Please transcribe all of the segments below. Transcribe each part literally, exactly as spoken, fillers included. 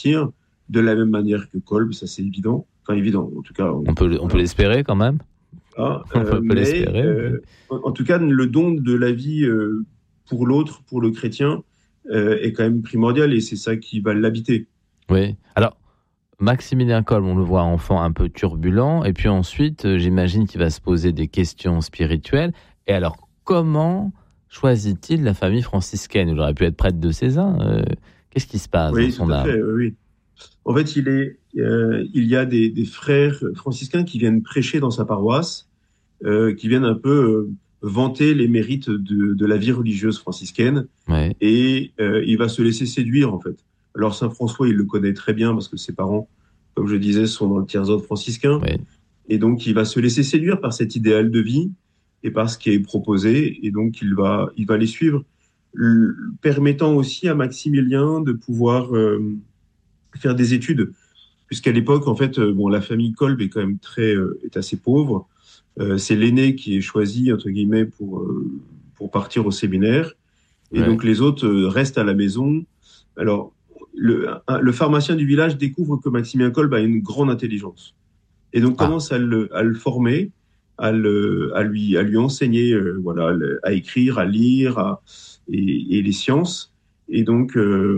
partir de la même manière que Kolb, ça c'est évident. Enfin évident, en tout cas. On, on peut, on peut l'espérer quand même. Ah, on peut, euh, peut mais, l'espérer. Euh, en, en tout cas, le don de la vie euh, pour l'autre, pour le chrétien, euh, est quand même primordial et c'est ça qui va l'habiter. Oui. Alors, Maximilien Kolb, on le voit enfant un peu turbulent, et puis ensuite, euh, j'imagine qu'il va se poser des questions spirituelles. Et alors, comment choisit-il la famille franciscaine? Il aurait pu être prêtre de Cézanne. Euh, qu'est-ce qui se passe oui, dans son âme? Oui, oui. En fait, il, est, euh, il y a des, des frères franciscains qui viennent prêcher dans sa paroisse, euh, qui viennent un peu euh, vanter les mérites de, de la vie religieuse franciscaine. Ouais. Et euh, il va se laisser séduire, en fait. Alors, Saint François, il le connaît très bien parce que ses parents, comme je disais, sont dans le tiers-ordre franciscain. Ouais. Et donc, il va se laisser séduire par cet idéal de vie et par ce qui est proposé. Et donc, il va, il va les suivre, le, permettant aussi à Maximilien de pouvoir euh, faire des études. Puisqu'à l'époque, en fait, euh, bon, la famille Kolb est quand même très, euh, est assez pauvre. Euh, c'est l'aîné qui est choisi, entre guillemets, pour, euh, pour partir au séminaire. Et Ouais. donc, les autres euh, restent à la maison. Alors, le, le pharmacien du village découvre que Maximilien Kolb a une grande intelligence. Et donc, Ah. commence à le, à le former, à, le, à, lui, à lui enseigner euh, voilà, à écrire, à lire, à, et, et les sciences. Et donc, euh,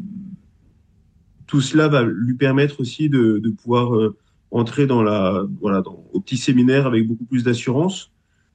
tout cela va lui permettre aussi de, de pouvoir euh, entrer dans la, voilà, dans, au petit séminaire avec beaucoup plus d'assurance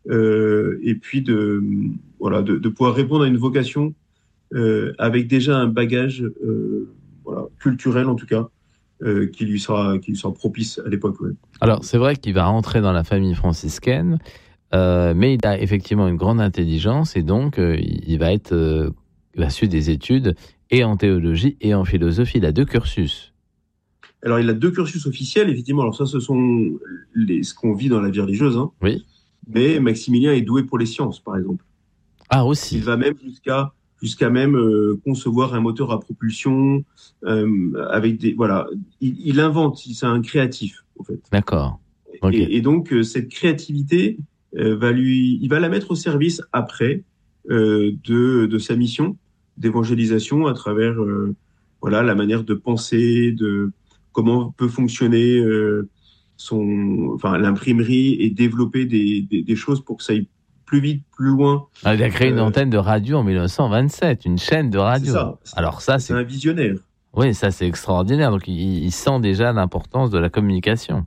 euh, et puis de, voilà, de, de pouvoir répondre à une vocation euh, avec déjà un bagage euh, voilà, culturel en tout cas euh, qui, lui sera, qui lui sera propice à l'époque. Ouais. Alors c'est vrai qu'il va rentrer dans la famille franciscaine, euh, mais il a effectivement une grande intelligence et donc euh, il va être, euh, il va suivre des études et en théologie et en philosophie. Il a deux cursus. Alors, il a deux cursus officiels, effectivement. Alors ça, ce sont les, ce qu'on vit dans la vie religieuse. Hein. Oui. Mais Maximilien est doué pour les sciences, par exemple. Ah, aussi. Il va même jusqu'à jusqu'à même euh, concevoir un moteur à propulsion euh, avec des voilà. Il, il invente. C'est un créatif, en fait. D'accord. Okay. Et, et donc euh, cette créativité euh, va lui, il va la mettre au service après euh, de de sa mission d'évangélisation à travers euh, voilà la manière de penser, de comment peut fonctionner euh, son, enfin l'imprimerie et développer des, des, des choses pour que ça aille plus vite, plus loin. Ah, il a créé euh, une antenne de radio en dix-neuf cent vingt-sept, une chaîne de radio. C'est ça. Alors ça, c'est, c'est un visionnaire. Oui, ça c'est extraordinaire. Donc il, il sent déjà l'importance de la communication.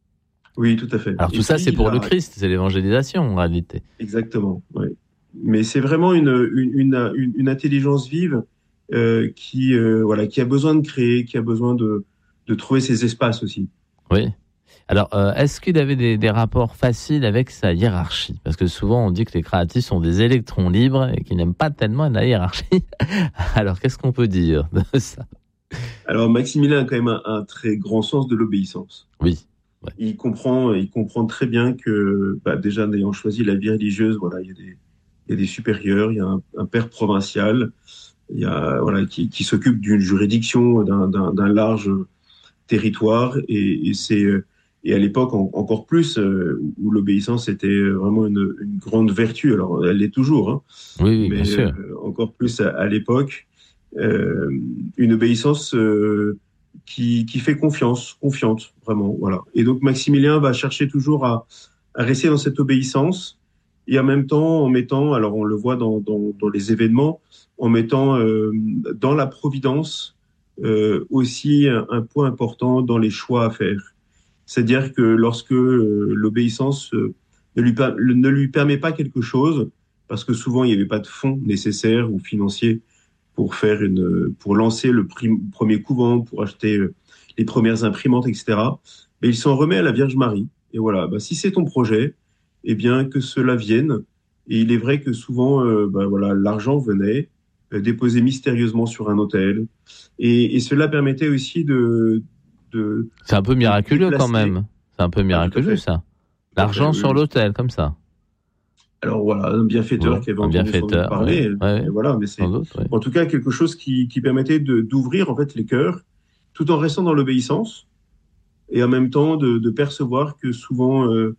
Oui, tout à fait. Alors tout et ça, c'est pour a... le Christ, c'est l'évangélisation en réalité. Exactement. Oui. Mais c'est vraiment une une une, une, une intelligence vive euh, qui euh, voilà qui a besoin de créer, qui a besoin de de trouver ses espaces aussi. Oui. Alors, euh, est-ce qu'il avait des, des rapports faciles avec sa hiérarchie? Parce que souvent, on dit que les créatifs sont des électrons libres et qu'ils n'aiment pas tellement la hiérarchie. Alors, qu'est-ce qu'on peut dire de ça? Alors, Maximilien a quand même un, un très grand sens de l'obéissance. Oui. Ouais. Il comprend, il comprend très bien que, bah, déjà, en ayant choisi la vie religieuse, voilà, il y a des, il y a des supérieurs, il y a un, un père provincial, il y a, voilà, qui, qui s'occupe d'une juridiction, d'un, d'un, d'un large territoire, et, et c'est, et à l'époque en, encore plus, euh, où l'obéissance était vraiment une, une grande vertu. Alors, elle l'est toujours, hein, oui, oui, mais bien sûr. Euh, encore plus à, à l'époque, euh, une obéissance euh, qui, qui fait confiance, confiante, vraiment, voilà. Et donc, Maximilien va chercher toujours à, à rester dans cette obéissance, et en même temps, en mettant, alors on le voit dans, dans, dans les événements, en mettant euh, dans la providence euh, aussi un, un point important dans les choix à faire. C'est-à-dire que lorsque euh, l'obéissance euh, ne, lui, ne lui permet pas quelque chose, parce que souvent il n'y avait pas de fonds nécessaires ou financiers pour faire une, pour lancer le prim, premier couvent, pour acheter euh, les premières imprimantes, et cetera. Mais il s'en remet à la Vierge Marie. Et voilà, bah, si c'est ton projet, eh bien que cela vienne. Et il est vrai que souvent, euh, bah, voilà, l'argent venait euh, déposer mystérieusement sur un autel, et, et cela permettait aussi de De, c'est un peu miraculeux quand même. C'est un peu miraculeux, ça. L'argent fait, sur oui. l'autel, comme ça. Alors voilà, un bienfaiteur ouais, qui avait un entendu bienfaiteur, parler. Ouais, ouais, et voilà, mais c'est doute, ouais. en tout cas quelque chose qui, qui permettait de, d'ouvrir en fait les cœurs, tout en restant dans l'obéissance, et en même temps de, de percevoir que souvent, euh,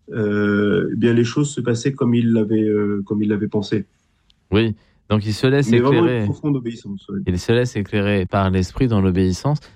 euh, eh bien les choses se passaient comme il l'avait, euh, comme il l'avait pensé. Oui. Donc il se laisse mais éclairer. Vraiment une profonde obéissance. Ouais. Il se laisse éclairer par l'esprit dans l'obéissance.